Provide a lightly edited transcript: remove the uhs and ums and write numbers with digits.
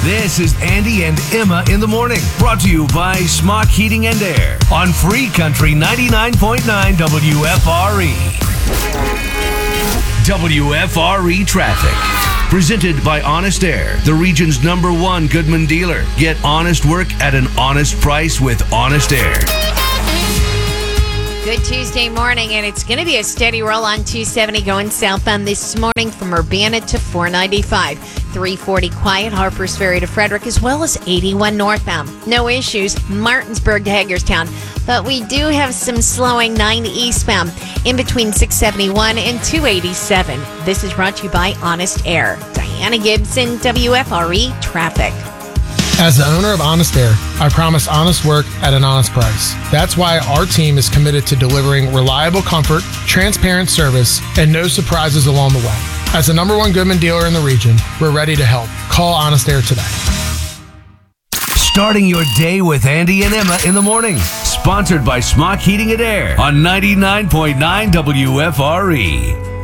This is Andy and Emma in the morning, brought to you by Smock Heating and Air on Free Country 99.9 WFRE. WFRE Traffic. Presented by Honest Air, the region's #1 Goodman dealer. Get honest work at an honest price with Honest Air. Good Tuesday morning, and it's going to be a steady roll on 270 going southbound this morning from Urbana to 495. 340 quiet, Harpers Ferry to Frederick, as well as 81 northbound. No issues, Martinsburg to Hagerstown. But we do have some slowing 90 eastbound in between 671 and 287. This is brought to you by Honest Air. Diana Gibson, WFRE Traffic. As the owner of Honest Air, I promise honest work at an honest price. That's why our team is committed to delivering reliable comfort, transparent service, and no surprises along the way. As the #1 Goodman dealer in the region, we're ready to help. Call Honest Air today. Starting your day with Andy and Emma in the morning. Sponsored by Smock Heating and Air on 99.9 WFRE.